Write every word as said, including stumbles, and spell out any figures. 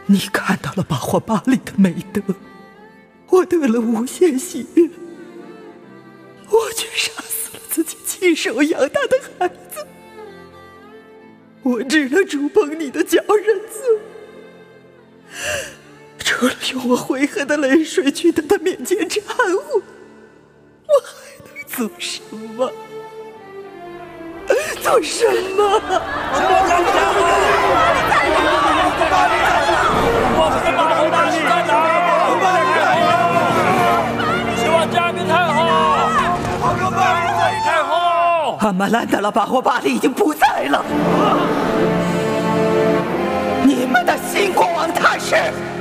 你看到了巴霍巴里的美德，我得了无限喜悦，我却杀死了自己亲手养大的孩子。我只能触碰你的脚人子，除了用我悔恨的泪水去在他面前忏悔，我还能做什么？做什么？ 什么在哪？我们的巴霍巴里在哪？希望加冕太后！太后！ 阿玛兰达拉巴霍巴里已经不在了。你们的新国王他是。